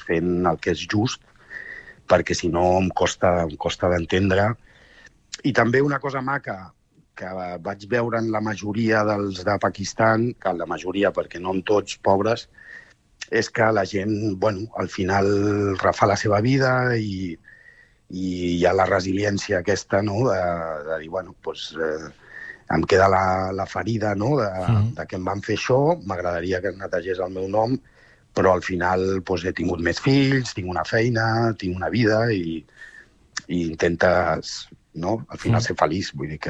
fent el que és just, perquè si no em costa d'entendre. I també una cosa maca que vaig veure en la majoria dels de Pakistan, que la majoria, perquè no en tots, pobres, és que la gent, bueno, al final refà la seva vida i hi ha la resiliència aquesta, no?, de dir, bueno, doncs em queda la ferida, no?, de que em van fer això, m'agradaria que netegés el meu nom, però al final doncs, he tingut més fills, tinc una feina, tinc una vida i intentes, no?, al final ser feliç, vull dir que...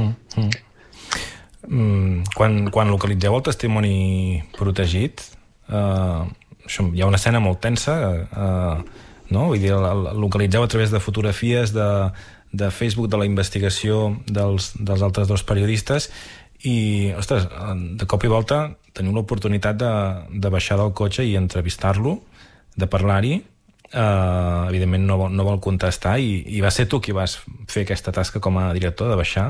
Quan localitzeu el testimoni protegit, hi ha una escena molt tensa, no? Vull dir, el localitzeu a través de fotografies de Facebook de la investigació dels altres dos periodistes i, ostres, de cop i volta teniu l'oportunitat de baixar del cotxe i entrevistar-lo, de parlar-hi. Evidentment no vol contestar i va ser tu qui vas fer aquesta tasca com a director de baixar.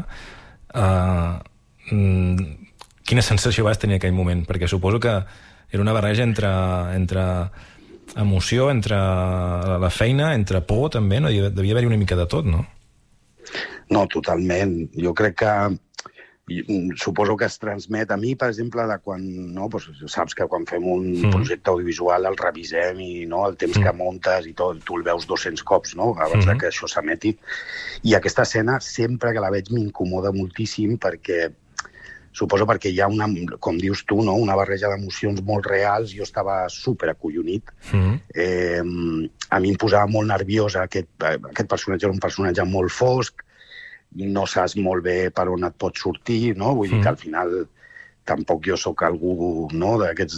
Quina sensació vas tenir en aquell moment? Perquè suposo que era una barreja entre emoció, entre la feina, entre por també, no? Devia haver-hi una mica de tot, no? No, totalment. Jo crec que suposo que es transmet a mi, per exemple, de quan, no, doncs saps que quan fem un projecte audiovisual el revisem i no, el temps que muntes i tot, tu el veus 200 cops, no?, abans que això s'emeti. I aquesta escena, sempre que la veig, m'incomoda moltíssim suposo perquè hi ha una, com dius tu, no?, una barreja d'emocions molt reals. Jo estava superacollonit. A mi em posava molt nerviosa. Aquest personatge era un personatge molt fosc, no saps molt bé per on et pots sortir, no? Vull dir que al final tampoc jo sóc algú, no?, d'aquests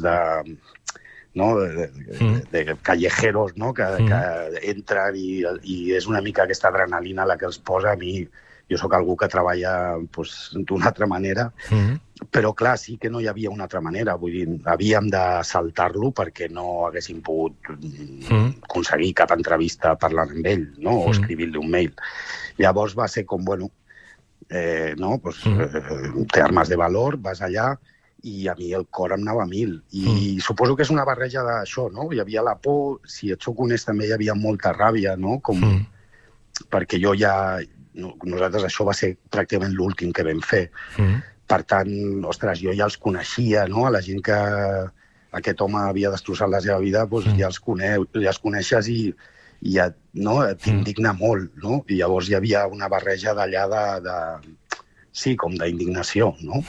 de callejeros, no?, que entren i és una mica aquesta adrenalina la que els posa. A mi, jo sóc algú que treballa d'una altra manera, però clar, sí que no hi havia una altra manera. Vull dir, havíem de saltar-lo perquè no haguéssim pogut aconseguir cap entrevista parlant amb ell, no?, o escrivir-li un mail. Llavors va ser com, bueno, té armes de valor, vas allà, i a mi el cor em anava a 1000. I suposo que és una barreja d'això, no? Hi havia la por, si et soc honest també hi havia molta ràbia, no?, perquè jo ja... Nosaltres això va ser pràcticament l'últim que vam fer. Per tant, ostres, jo ja els coneixia, no?, a la gent que aquest home havia destrossat la seva vida, doncs ja els coneixes i t'indigna molt, no? I llavors hi havia una barreja d'allà sí, com d'indignació, no?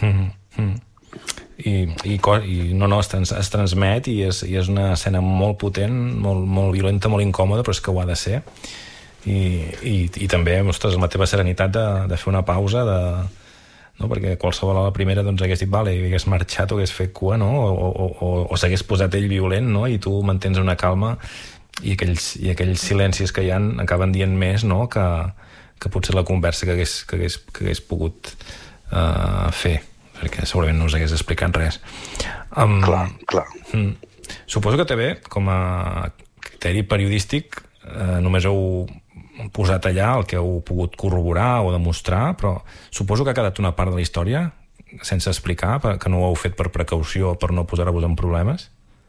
Es transmet i és una escena molt potent, molt violenta, molt incòmoda, però és que ho ha de ser. I també, ostres, la teva serenitat de fer una pausa, no? Perquè qualsevol a la primera doncs hagués dit vale, i hagués marxat o hagués fet cua, no? O s'hagués posat ell violent, no? I tu mantens una calma i aquells silencis que hi ha acaben dient més, no?, que potser la conversa que hagués pogut fer, perquè segurament no us hagués explicat res. Clar. Suposo que també, com a criteri periodístic, només heu posat allà el que heu pogut corroborar o demostrar, però suposo que ha quedat una part de la història sense explicar, que no ho heu fet per precaució o per no posar-vos en problemes?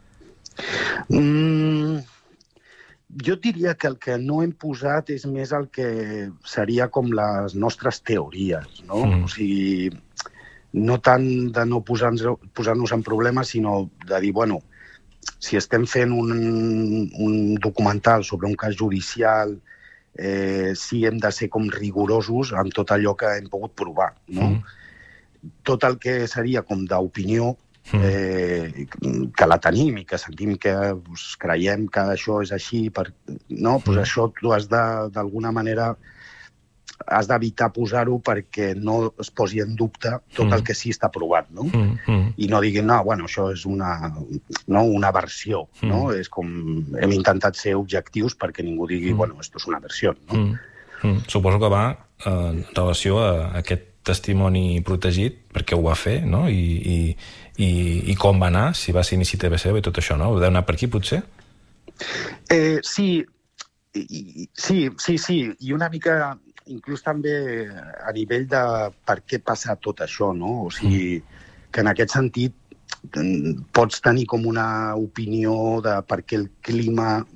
Jo diria que el que no hem posat és més el que seria com les nostres teories, no? O sigui, no tant de no posar-nos en problemes, sinó de dir, bueno, si estem fent un documental sobre un cas judicial, sí hem de ser com rigorosos amb tot allò que hem pogut provar, no? Tot el que seria com d'opinió, que la tenim i que sentim que creiem que això és així, no? Pues això tu has d'alguna manera has d'evitar posar-ho perquè no es posi en dubte tot el que sí està provat, no? I no diguin, no, bueno, això és una versió, no? És com, hem intentat ser objectius perquè ningú digui, bueno, esto és una versió, no? Suposo que va en relació a aquest testimoni protegit, perquè ho va fer, no? I com va anar, si va ser iniciativa seva i tot això, no? Ho deu anar per aquí, potser? Sí, i una mica... inclús també a nivell de per què passa tot això, no? O sigui, que en aquest sentit pots tenir com una opinió de per què el clima